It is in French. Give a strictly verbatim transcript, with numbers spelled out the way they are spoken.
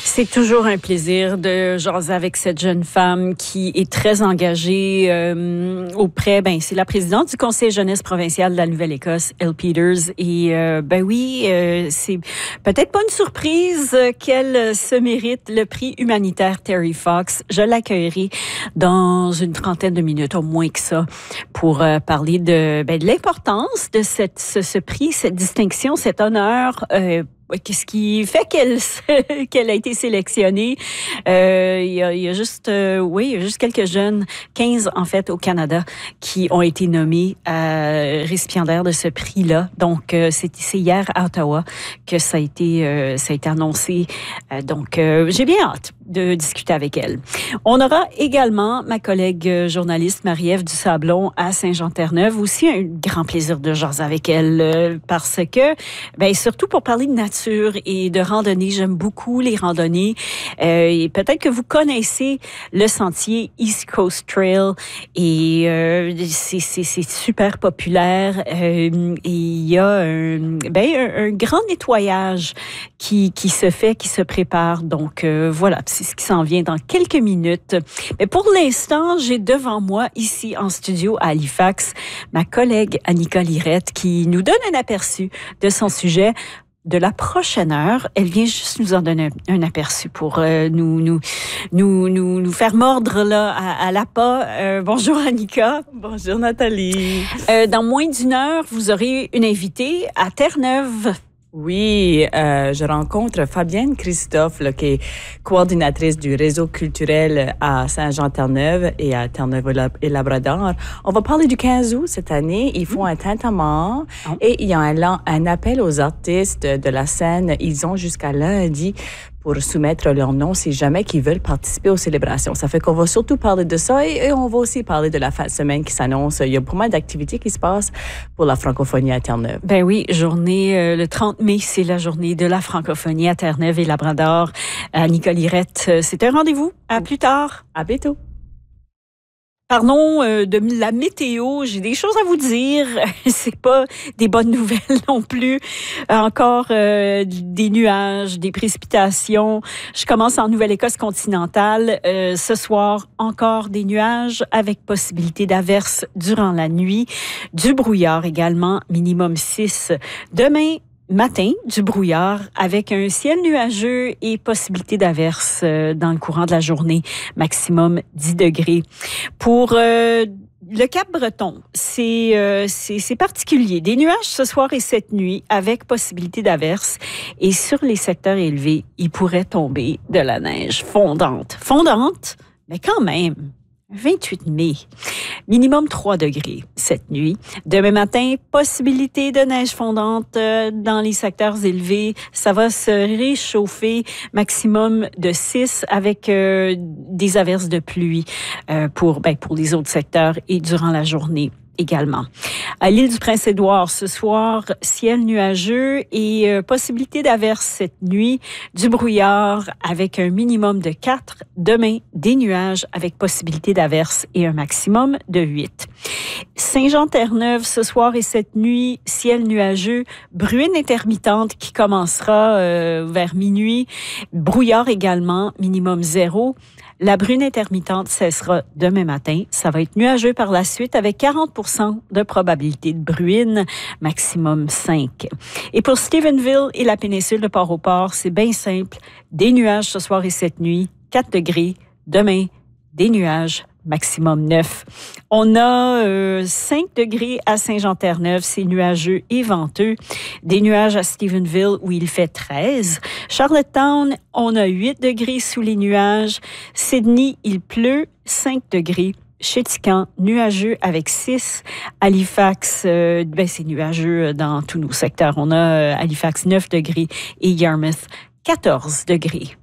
C'est toujours un plaisir de jaser avec cette jeune femme qui est très engagée euh, auprès, ben c'est la présidente du Conseil jeunesse provincial de la Nouvelle-Écosse, Elle Peters. Et euh, ben oui, euh, c'est peut-être pas une surprise qu'elle se mérite le prix humanitaire Terry Fox. Je l'accueillerai dans une trentaine de minutes, au moins que ça, pour euh, parler de, ben, de l'importance de cette, ce, ce prix, cette distinction, cet honneur. Euh, Qu'est-ce qui fait qu'elle qu'elle a été sélectionnée? Euh, il y a, il y a juste, euh, oui, il y a juste quelques jeunes, quinze en fait au Canada, qui ont été nommés euh, récipiendaires de ce prix-là. Donc euh, c'est, c'est hier à Ottawa que ça a été, euh, ça a été annoncé. Euh, donc euh, j'ai bien hâte de discuter avec elle. On aura également ma collègue journaliste Marie-Ève Dusablon à Saint-Jean-Terre-Neuve. Aussi un grand plaisir de jaser avec elle euh, parce que, ben surtout pour parler de nature et de randonnée. J'aime beaucoup les randonnées. Euh, et peut-être que vous connaissez le sentier East Coast Trail et euh, c'est, c'est, c'est super populaire. Euh, et il y a un, ben, un, un grand nettoyage qui, qui se fait, qui se prépare. Donc euh, voilà, c'est ce qui s'en vient dans quelques minutes. Mais pour l'instant, j'ai devant moi, ici en studio à Halifax, ma collègue Annika Lirette qui nous donne un aperçu de son sujet de la prochaine heure. Elle vient juste nous en donner un, un aperçu pour euh, nous, nous, nous, nous, nous faire mordre là, à, à l'appât. Euh, bonjour Annika. Bonjour Nathalie. Euh, dans moins d'une heure, vous aurez une invitée à Terre-Neuve. Oui, euh, je rencontre Fabienne Christophe, là, qui est coordinatrice du réseau culturel à Saint-Jean-Terre-Neuve et à Terre-Neuve-et-Labrador. On va parler du quinze août cette année. Ils font un tintamarre oh. et il y a un, un appel aux artistes de la scène. Ils ont jusqu'à lundi pour soumettre leur nom si jamais qu'ils veulent participer aux célébrations. Ça fait qu'on va surtout parler de ça et, et on va aussi parler de la fin de semaine qui s'annonce. Il y a pas mal d'activités qui se passent pour la francophonie à Terre-Neuve. Ben oui, journée, euh, le trente mai, c'est la journée de la francophonie à Terre-Neuve et Labrador. Annika Lirette, c'est un rendez-vous. À plus tard. À bientôt. Parlons euh, de la météo. J'ai des choses à vous dire. C'est pas des bonnes nouvelles non plus. Encore euh, des nuages, des précipitations. Je commence en Nouvelle-Écosse continentale. Euh, ce soir, encore des nuages avec possibilité d'averses durant la nuit. Du brouillard également, minimum six. Demain, matin, du brouillard avec un ciel nuageux et possibilité d'averse dans le courant de la journée, maximum dix degrés. Pour euh, le Cap-Breton, c'est, euh, c'est, c'est particulier. Des nuages ce soir et cette nuit avec possibilité d'averse. Et sur les secteurs élevés, il pourrait tomber de la neige fondante. Fondante, mais quand même. vingt-huit mai, minimum trois degrés cette nuit. Demain matin, possibilité de neige fondante dans les secteurs élevés. Ça va se réchauffer, maximum de six avec euh, des averses de pluie euh, pour, ben, pour les autres secteurs et durant la journée également. À l'île du Prince-Édouard, ce soir, ciel nuageux et euh, possibilité d'averse cette nuit, du brouillard avec un minimum de quatre. Demain, des nuages avec possibilité d'averse et un maximum de huit. Saint-Jean-Terre-Neuve, ce soir et cette nuit, ciel nuageux, bruine intermittente qui commencera euh, vers minuit, brouillard également, minimum zéro. La bruine intermittente cessera demain matin. Ça va être nuageux par la suite avec quarante pour cent de probabilité de bruine, maximum cinq. Et pour Stephenville et la péninsule de Port-au-Port, c'est bien simple. Des nuages ce soir et cette nuit, quatre degrés. Demain, des nuages, maximum neuf. On a euh, cinq degrés à Saint-Jean-Terre-Neuve, c'est nuageux et venteux. Des nuages à Stephenville où il fait treize. Charlottetown, on a huit degrés sous les nuages. Sydney, il pleut, cinq degrés. Chéticamp, nuageux avec six. Halifax, euh, ben c'est nuageux dans tous nos secteurs. On a euh, Halifax neuf degrés et Yarmouth quatorze degrés.